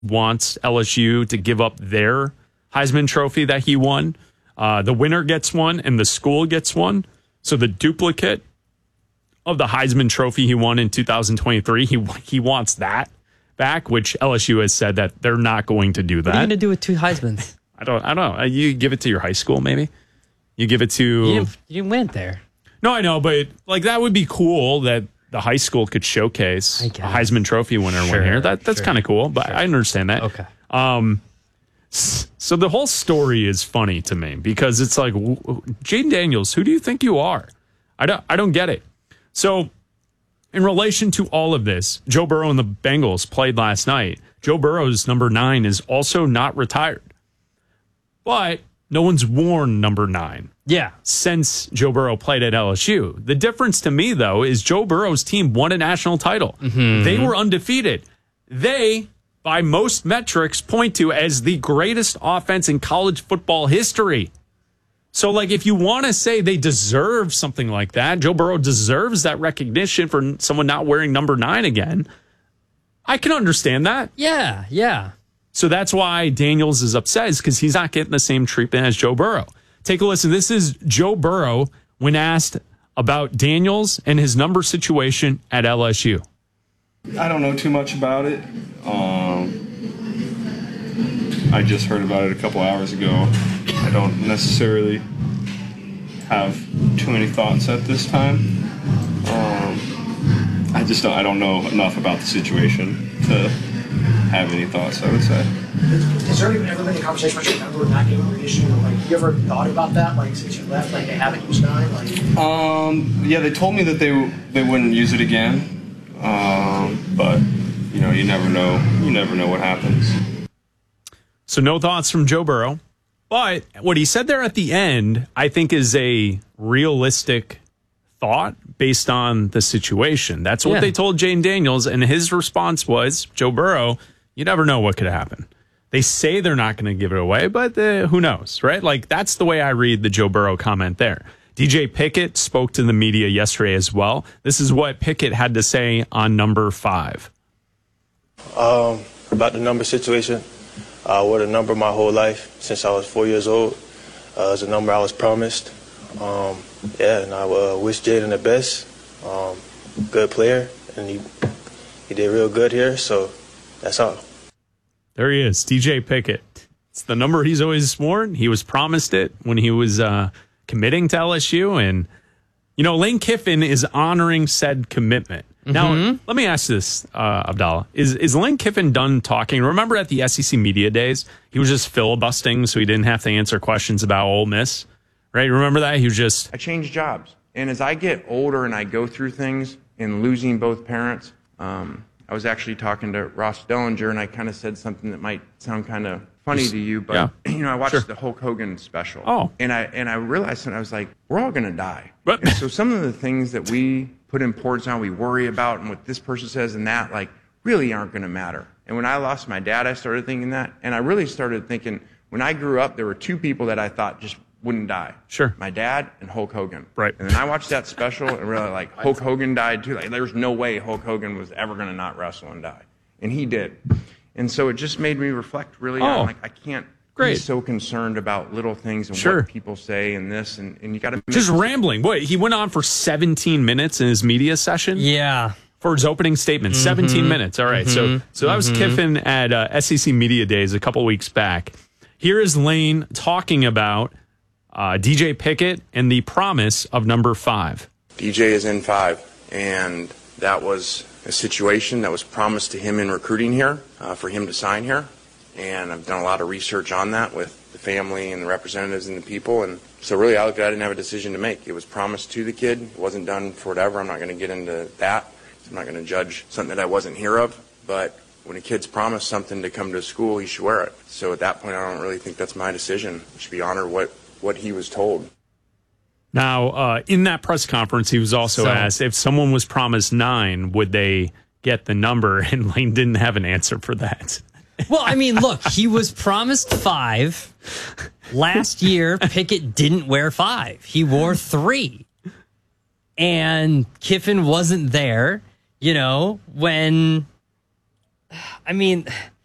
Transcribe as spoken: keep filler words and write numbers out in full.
wants L S U to give up their Heisman Trophy that he won. Uh, the winner gets one and the school gets one. So the duplicate of the Heisman Trophy he won in two thousand twenty-three, he he wants that back, which L S U has said that they're not going to do that. What are you going to do with two Heismans? I don't I don't know. You give it to your high school, maybe? You give it to... You didn't, you didn't win there. No, I know, but like that would be cool that the high school could showcase a Heisman Trophy winner Sure, one here. That That's sure, kind of cool, but sure. I understand that. Okay. Um, so the whole story is funny to me because it's like, Jayden Daniels, who do you think you are? I don't, I don't get it. So in relation to all of this, Joe Burrow and the Bengals played last night. Joe Burrow's number nine is also not retired. But no one's worn number nine. Yeah. Since Joe Burrow played at L S U. The difference to me, though, is Joe Burrow's team won a national title. Mm-hmm. They were undefeated. They, by most metrics, point to as the greatest offense in college football history. So, like, if you want to say they deserve something like that, Joe Burrow deserves that recognition for someone not wearing number nine again, I can understand that. Yeah, yeah. So that's why Daniels is upset, is because he's not getting the same treatment as Joe Burrow. Take a listen. This is Joe Burrow when asked about Daniels and his number situation at L S U. I don't know too much about it. Um, I just heard about it a couple hours ago. I don't necessarily have too many thoughts at this time. Um, I just don't, I don't know enough about the situation to have any thoughts, I would say. Has there ever been a conversation about your number not getting reissued? Or like, you ever thought about that? Like, since you left, like they haven't used nine? Like, um, yeah, they told me that they they wouldn't use it again. Um, but you know, you never know. You never know what happens. So no thoughts from Joe Burrow, but what he said there at the end, I think, is a realistic thought based on the situation. That's what Yeah. they told Jayden Daniels, and his response was, Joe Burrow, you never know what could happen. They say they're not going to give it away, but uh, who knows, right? Like, that's the way I read the Joe Burrow comment there. D J Pickett spoke to the media yesterday as well. This is what Pickett had to say on number five. Um, about the number situation, I wore the number my whole life since I was four years old. Uh, it's a number I was promised. Um, yeah, and I uh, wish Jayden the best. Um, good player, and he he did real good here, so that's all. There he is, D J Pickett. It's the number he's always sworn. He was promised it when he was uh, committing to L S U. And, you know, Lane Kiffin is honoring said commitment. Mm-hmm. Now, let me ask this, uh, Abdallah. Is, is Lane Kiffin done talking? Remember at the S E C Media Days, he was just filibustering so he didn't have to answer questions about Ole Miss, right? Remember that? He was just... I changed jobs. And as I get older and I go through things, and losing both parents... Um, I was actually talking to Ross Dellinger, and I kind of said something that might sound kind of funny to you, but yeah. you know, I watched sure. the Hulk Hogan special. Oh. And I and I realized something. I was like, we're all going to die. But and so some of the things that we put importance on, we worry about, and what this person says and that, like, really aren't going to matter. And when I lost my dad, I started thinking that, and I really started thinking, when I grew up, there were two people that I thought just wouldn't die. Sure. My dad and Hulk Hogan. Right. And then I watched that special and really like Hulk Hogan died too. Like there's no way Hulk Hogan was ever going to not wrestle and die. And he did. And so it just made me reflect really oh, on like I can't great. be so concerned about little things and sure. what people say and this and, and you got to just rambling. What, he went on for seventeen minutes in his media session? Yeah. For his opening statement, mm-hmm. seventeen minutes. All right. Mm-hmm. So so that was mm-hmm. Kiffin at uh, S E C Media Days a couple weeks back. Here is Lane talking about Uh, D J Pickett and the promise of number five. D J is in five, and that was a situation that was promised to him in recruiting here uh, for him to sign here. And I've done a lot of research on that with the family and the representatives and the people. And so really, I looked at it, I didn't have a decision to make. It was promised to the kid. It wasn't done for whatever. I'm not going to get into that. I'm not going to judge something that I wasn't here of. But when a kid's promised something to come to school, he should wear it. So at that point, I don't really think that's my decision. I should be honored what what he was told. Now, uh, in that press conference, he was also so, asked if someone was promised nine, would they get the number? And Lane didn't have an answer for that. Well, I mean, look, he was promised five. Last year, Pickett didn't wear five. He wore three. And Kiffin wasn't there, you know, when, I mean,